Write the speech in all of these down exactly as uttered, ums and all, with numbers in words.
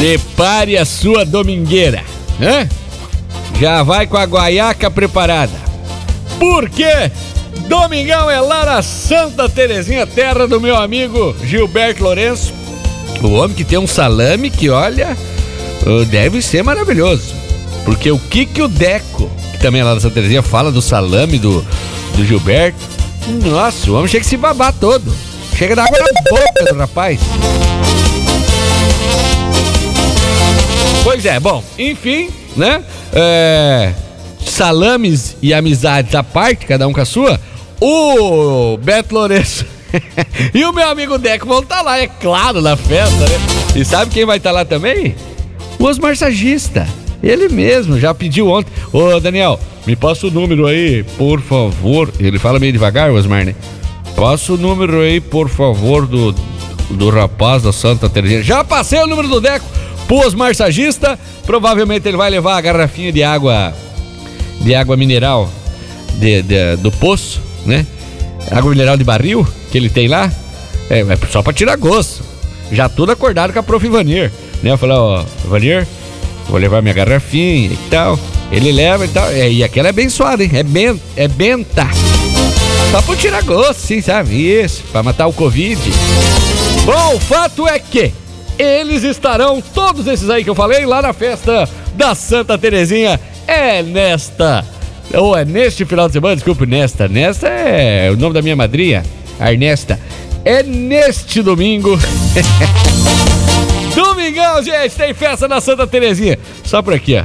Prepare a sua domingueira, né? Já vai com a guaiaca preparada. Por quê? Domingão é lá na Santa Terezinha, terra do meu amigo Gilberto Lourenço. O homem que tem um salame que, olha, deve ser maravilhoso. Porque o que que o Deco, que também é lá da Santa Terezinha, fala do salame do, do Gilberto. Nossa, o homem chega a se babar todo. Chega a dar água na boca do rapaz. Pois é, bom, enfim, né? É, salames e amizades à parte, cada um com a sua. O Beto Lourenço e o meu amigo Deco vão estar lá, é claro, na festa, né? E sabe quem vai estar lá também? O Osmar Sagista. Ele mesmo, já pediu ontem. Ô, Daniel, me passa o número aí, por favor. Ele fala meio devagar, o Osmar, né? Passa o número aí, por favor, do, do rapaz da Santa Terezinha. Já passei o número do Deco pro Osmar Sagista. Provavelmente ele vai levar a garrafinha de água, de água mineral de, de, do poço, né? Água mineral de barril que ele tem lá. É, é só pra tirar gosto. Já tudo acordado com a prof. Ivanir, né? Eu falei, ó, Ivanir, vou levar minha garrafinha e tal. Ele leva e tal. É, e aquela é abençoada, hein? É, ben, é benta. Só pra tirar gosto, sim, sabe? Isso, pra matar o Covid. Bom, o fato é que eles estarão, todos esses aí que eu falei, lá na festa da Santa Terezinha. É nesta, ou é neste final de semana, desculpe, nesta. Nesta é o nome da minha madrinha, Arnesta. É neste domingo. Domingão, gente, tem festa na Santa Terezinha. Só por aqui, ó.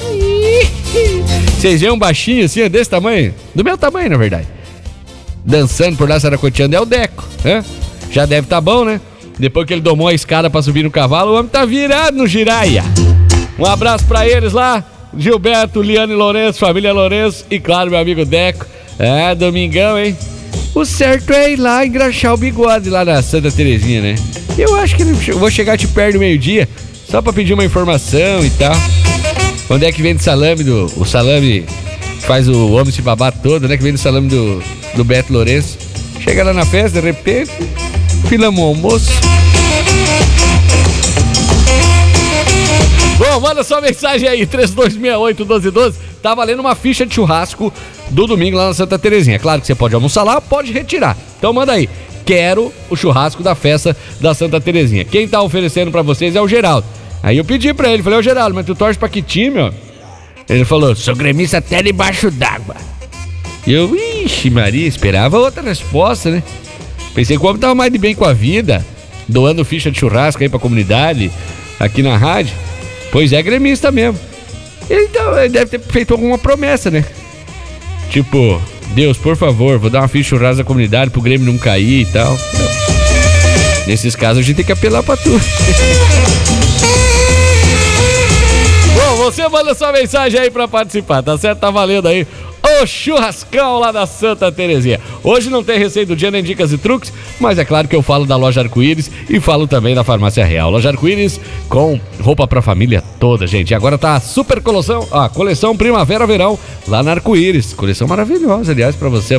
Vocês veem um baixinho assim, desse tamanho? Do meu tamanho, na verdade. Dançando por lá, saracoteando, é o Deco, né? Já deve tá bom, né? Depois que ele domou a escada pra subir no cavalo, o homem tá virado no giraia. Um abraço pra eles lá, Gilberto, Liane Lourenço, família Lourenço e, claro, meu amigo Deco. É, domingão, hein? O certo é ir lá engraxar o bigode lá na Santa Terezinha, né? Eu acho que eu vou chegar te perto do meio-dia, só pra pedir uma informação e tal. Onde é que vem o salame do... O salame que faz o homem se babar todo, né? Que vem do salame do, do Beto Lourenço. Chega lá na festa, de repente, filamos o almoço. Bom, manda sua mensagem aí, três dois seis oito, um dois um dois. Tá valendo uma ficha de churrasco do domingo lá na Santa Terezinha. Claro que você pode almoçar lá, pode retirar. Então manda aí. Quero o churrasco da festa da Santa Terezinha. Quem tá oferecendo pra vocês é o Geraldo. Aí eu pedi pra ele, falei, ô Geraldo, mas tu torce pra que time, ó? Ele falou, sou gremista até debaixo d'água. E eu, ixi Maria, esperava outra resposta, né? Pensei que o homem tava mais de bem com a vida, doando ficha de churrasco aí pra comunidade, aqui na rádio. Pois é, gremista mesmo. Então, ele deve ter feito alguma promessa, né? Tipo, Deus, por favor, vou dar uma ficha de churrasco da comunidade pro Grêmio não cair e tal. Então, nesses casos a gente tem que apelar pra tudo. Bom, você manda sua mensagem aí pra participar, tá certo? Tá valendo aí o churrascão lá da Santa Terezinha. Hoje não tem receita do dia nem dicas e truques, mas é claro que eu falo da Loja Arco-Íris e falo também da Farmácia Real. Loja Arco-Íris com roupa pra família toda, gente. E agora tá a super coleção, a coleção Primavera-Verão lá na Arco-Íris. Coleção maravilhosa, aliás, pra você